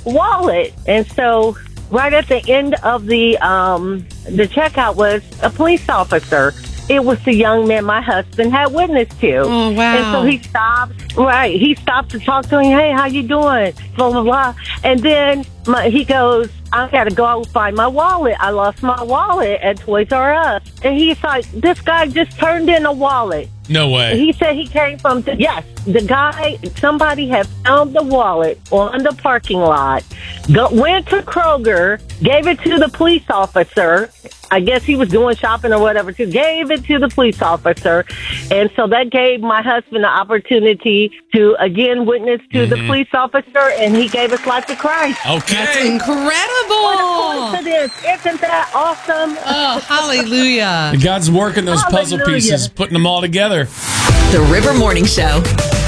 wallet. And so right at the end of the checkout was a police officer. It was the young man my husband had witnessed to. Oh, wow. And so he stopped. Right. He stopped to talk to him. Hey, how you doing? Blah, blah, blah. And then he goes, I got to go find my wallet. I lost my wallet at Toys R Us. And he's like, this guy just turned in a wallet. No way. He said he came from, yes, the guy, somebody had found the wallet on the parking lot, went to Kroger, gave it to the police officer. I guess he was doing shopping or whatever, too. Gave it to the police officer. And so that gave my husband the opportunity to, again, witness to the police officer, and he gave his life to Christ. Okay. That's incredible. What a coincidence. Isn't that awesome? Oh, hallelujah. God's working those puzzle Hallelujah. pieces, putting them all together. The River Morning Show.